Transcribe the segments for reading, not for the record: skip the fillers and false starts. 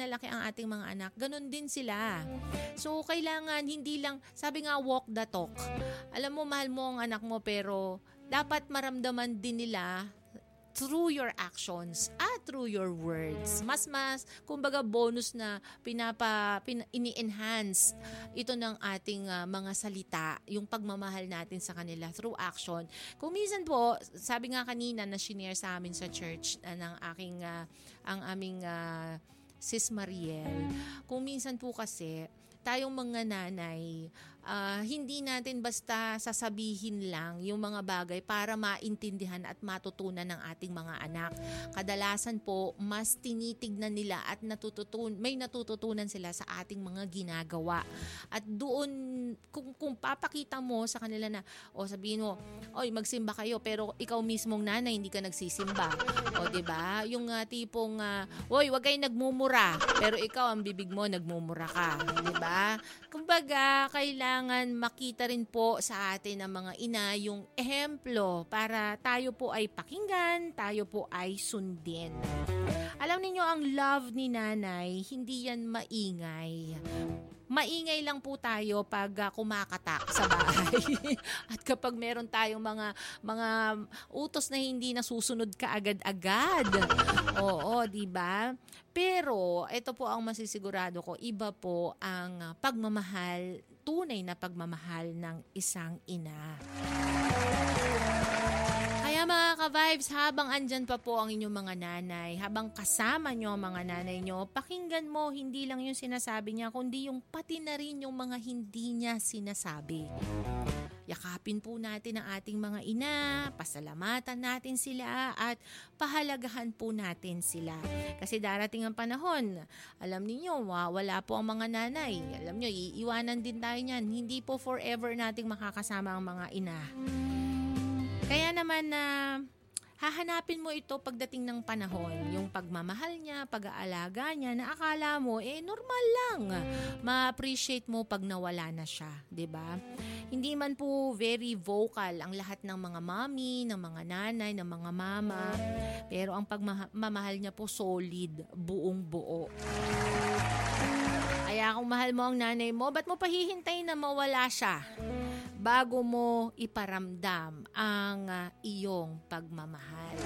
inilalaki ang ating mga anak, ganun din sila. So, kailangan hindi lang, sabi nga, walk the talk. Alam mo, mahal mo ang anak mo, pero dapat maramdaman din nila through your actions at through your words. Mas, kumbaga bonus na ini-enhance ito ng ating mga salita, yung pagmamahal natin sa kanila through action. Kung minsan po, sabi nga kanina na shinare sa amin sa church ng ang aming Sis Mariel, kung minsan po kasi, tayong mga nanay, hindi natin basta sasabihin lang yung mga bagay para maintindihan at matutunan ng ating mga anak. Kadalasan po, mas tinitignan nila at may natututunan sila sa ating mga ginagawa. At doon, kung papakita mo sa kanila na, sabihin mo, oy, magsimba kayo, pero ikaw mismong nanay, hindi ka nagsisimba. O, diba? Yung tipong, oy, wag kayo nagmumura, pero ikaw ang bibig mo, nagmumura ka. Diba? Kumbaga, kailangan makita rin po sa atin ng mga ina yung ehemplo para tayo po ay pakinggan, tayo po ay sundin. Alam niyo ang love ni nanay, hindi yan maingay. Maingay lang po tayo pag kumakatak sa bahay. At kapag meron tayong mga utos na hindi nasusunod kaagad-agad. Oo, di ba? Pero ito po ang masisigurado ko, iba po ang pagmamahal, tunay na pagmamahal ng isang ina. Kaya mga ka-vibes, habang andyan pa po ang inyong mga nanay, habang kasama nyo ang mga nanay nyo, pakinggan mo hindi lang yung sinasabi niya, kundi yung pati na rin yung mga hindi niya sinasabi. Yakapin po natin ang ating mga ina, pasalamatan natin sila at pahalagahan po natin sila. Kasi darating ang panahon, alam niyo, wala po ang mga nanay. Alam niyo, iiwanan din tayo niyan. Hindi po forever nating makakasama ang mga ina. Kaya naman hahanapin mo ito pagdating ng panahon. Yung pagmamahal niya, pag-aalaga niya, na akala mo, normal lang. Ma-appreciate mo pag nawala na siya, 'di ba? Hindi man po very vocal ang lahat ng mga mommy, ng mga nanay, ng mga mama. Pero ang pagmamahal niya po solid, buong buo. Kaya kung mahal mo ang nanay mo, ba't mo pahihintayin na mawala siya bago mo iparamdam ang iyong pagmamahal?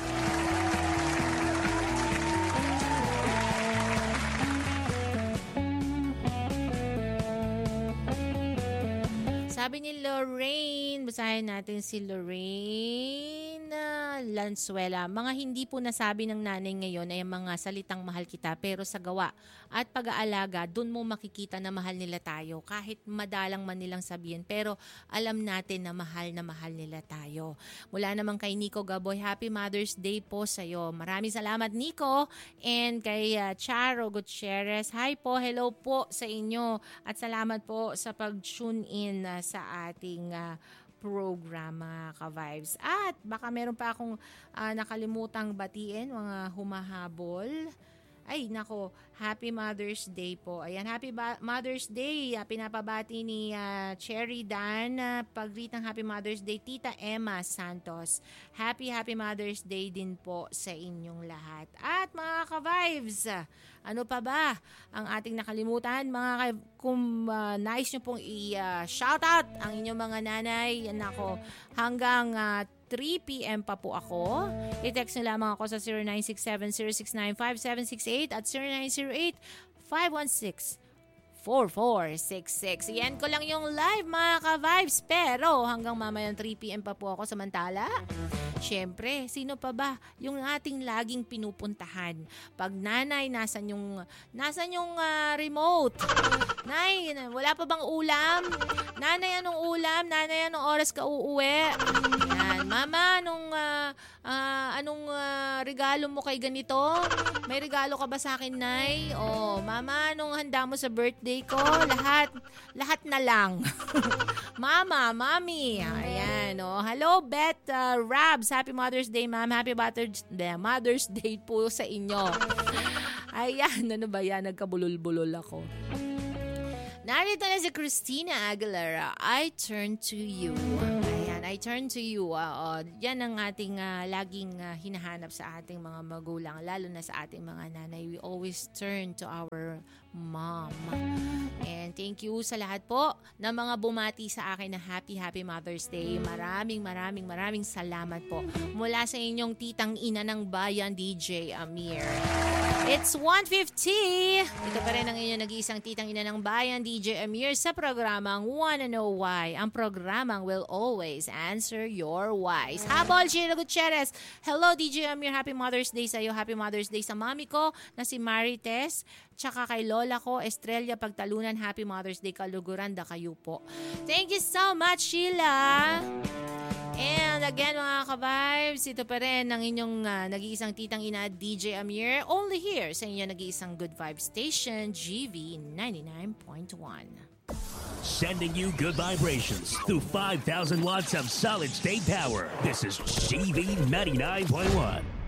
Sabi ni Lorraine, basahin natin si Lorraine Lansuela. Mga hindi po nasabi ng nanay ngayon ay mga salitang mahal kita, pero sa gawa at pag-aalaga, dun mo makikita na mahal nila tayo. Kahit madalang man nilang sabihin, pero alam natin na mahal nila tayo. Mula naman kay Nico Gaboy, Happy Mother's Day po sa'yo. Maraming salamat, Nico. And kay Charo Gutierrez, hi po, hello po sa inyo. At salamat po sa pag-tune in sa ating program, ka-vibes. At baka meron pa akong nakalimutang batiin, mga humahabol. Ay, nako, Happy Mother's Day po. Ayan, Happy Mother's Day. Pinapabati ni Cherry Dan. Pag-greet ng Happy Mother's Day, Tita Emma Santos. Happy Mother's Day din po sa inyong lahat. At mga ka-vibes, ano pa ba ang ating nakalimutan? Kung nais nyo pong i-shoutout ang inyong mga nanay, nako, hanggang 3 p.m. pa po ako. I-text nyo lamang ako sa 0967-069-5768 at 0908-516-4466. Yan ko lang yung live, mga ka-vibes. Pero hanggang mamayang 3 p.m. pa po ako. Samantala, syempre, sino pa ba yung ating laging pinupuntahan? Pag nanay, nasan yung remote? Nay, wala pa bang ulam? Nanay, anong ulam? Nanay, anong oras ka uuwi? Yan. Mama, anong regalo mo kay ganito? May regalo ka ba sa akin, Nay? Mama, anong handa mo sa birthday ko? Lahat na lang. Mama, Mami. Ayan, hello, Beth Rabs. Happy Mother's Day, Ma'am. Happy Mother's Day po sa inyo. Ayan, ano ba yan? Nagkabulol-bulol ako. Narito na si Christina Aguilera, I Turn to You. Ayan, I turn to you. Yan ang ating laging hinahanap sa ating mga magulang, lalo na sa ating mga nanay. We always turn to our mom. And thank you sa lahat po na mga bumati sa akin na happy Mother's Day. Maraming salamat po mula sa inyong titang ina ng bayan, DJ Amir. It's 1:50. Ito pa rin ang inyong nag-iisang titang ina ng bayan, DJ Amir, sa programang Wanna Know Why. Ang programang will always answer your whys. Habol, Sheila Gutierrez. Hello, DJ Amir. Happy Mother's Day sa iyo. Happy Mother's Day sa mami ko na si Marites. Tsaka kay lola ko, Estrella Pagtalunan. Happy Mother's Day. Kaluguranda kayo po. Thank you so much, Sheila. And again, mga ka-vibes, ito pa rin ang inyong nag-iisang titang ina, DJ Amir, only here sa inyong nag-iisang Good Vibe Station, GV 99.1. Sending you good vibrations through 5,000 watts of solid state power. This is GV 99.1.